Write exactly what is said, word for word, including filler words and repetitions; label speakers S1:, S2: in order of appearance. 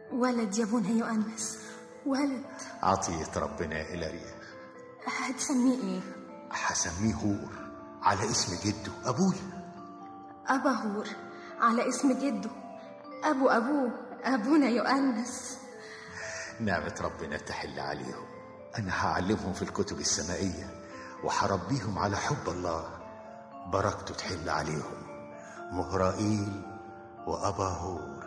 S1: ولد يا ابونا يؤنس، ولد.
S2: عطية ربنا يا إلاريا.
S1: هتسميه ايه؟
S2: هسميه هور على اسم جده أبويا.
S1: أبا هور على اسم جده أبو أبوه أبونا يؤنس.
S2: نعمة ربنا تحل عليهم. أنا هعلمهم في الكتب السمائية وحربيهم على حب الله، بركته تحل عليهم. مهرائيل وأبا هور.